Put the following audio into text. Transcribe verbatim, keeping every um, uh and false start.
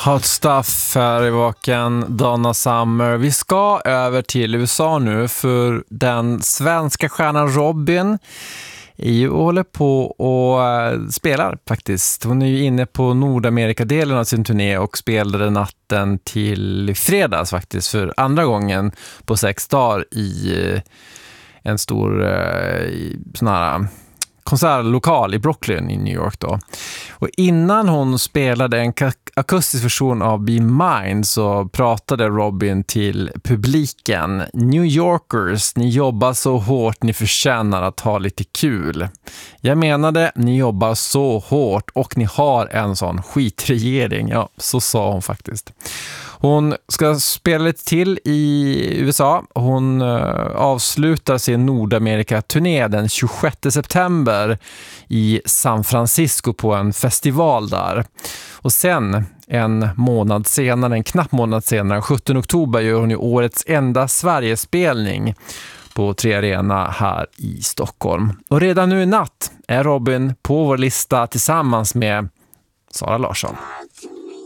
Hot stuff här i vaken, Donna Summer. Vi ska över till U S A nu, för den svenska stjärnan Robyn är ju håller på och spelar faktiskt. Hon är ju inne på Nordamerika-delen av sin turné och spelade natten till fredags faktiskt för andra gången på sex dagar i en stor sån här konsertlokal i Brooklyn i New York då. Och innan hon spelade en akustisk version av Be Mine så pratade Robyn till publiken. New Yorkers, ni jobbar så hårt, ni förtjänar att ha lite kul. Jag menade, ni jobbar så hårt och ni har en sån skitregering. Ja, så sa hon faktiskt. Hon ska spela lite till i U S A. Hon uh, avslutar sin Nordamerika-turné den tjugosjätte september i San Francisco på en festival där. Och sen en månad senare, en knapp månad senare, sjuttonde oktober, gör hon ju årets enda Sverigespelning på Tre Arena här i Stockholm. Och redan nu i natt är Robyn på vår lista tillsammans med Sara Larsson.